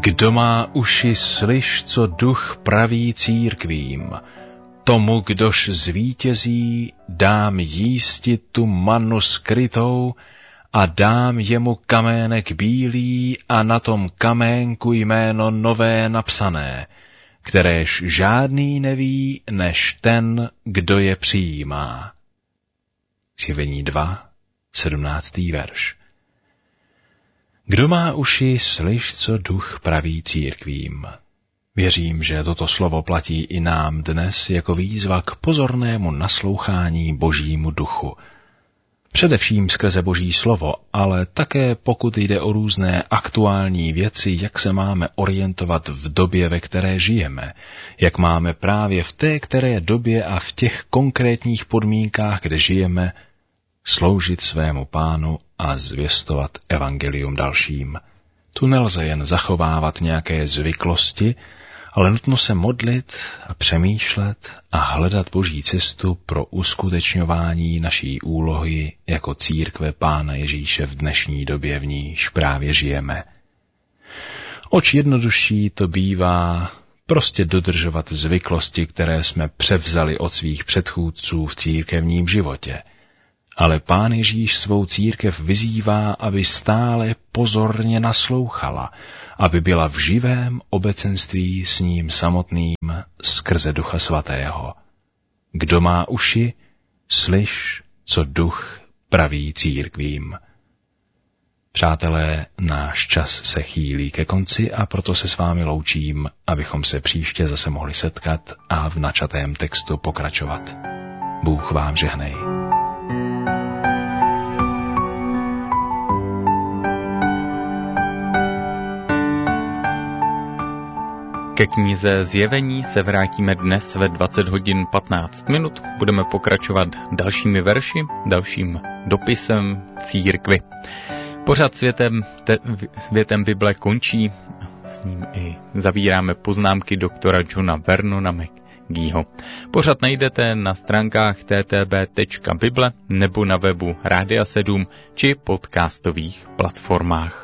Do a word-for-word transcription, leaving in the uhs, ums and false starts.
Kdo má uši, slyš, co duch praví církvím. Tomu, kdož zvítězí, dám jísti tu mannu skrytou a dám jemu kamének bílý a na tom kaménku jméno nové napsané, kteréž žádný neví, než ten, kdo je přijímá. Zjevení dva, sedmnáctý verš. Kdo má uši, slyš, co duch praví církvím. Věřím, že toto slovo platí i nám dnes jako výzva k pozornému naslouchání Božímu duchu. Především skrze Boží slovo, ale také pokud jde o různé aktuální věci, jak se máme orientovat v době, ve které žijeme, jak máme právě v té které době a v těch konkrétních podmínkách, kde žijeme, sloužit svému Pánu a zvěstovat evangelium dalším. Tu nelze jen zachovávat nějaké zvyklosti, ale nutno se modlit a přemýšlet a hledat Boží cestu pro uskutečňování naší úlohy jako církve Pána Ježíše v dnešní době, v níž právě žijeme. Oč jednodušší to bývá prostě dodržovat zvyklosti, které jsme převzali od svých předchůdců v církevním životě. Ale Pán Ježíš svou církev vyzývá, aby stále pozorně naslouchala, aby byla v živém obecenství s ním samotným skrze Ducha Svatého. Kdo má uši, slyš, co duch praví církvím. Přátelé, náš čas se chýlí ke konci a proto se s vámi loučím, abychom se příště zase mohli setkat a v načatém textu pokračovat. Bůh vám žehnej. Ke knize Zjevení se vrátíme dnes ve dvacet hodin patnáct minut. Budeme pokračovat dalšími verši, dalším dopisem církvi. Pořad světem, te, světem Bible končí, s ním i zavíráme poznámky doktora Johna Vernona McGeeho. Pořad najdete na stránkách t t b tečka bible nebo na webu Rádia sedm či podcastových platformách.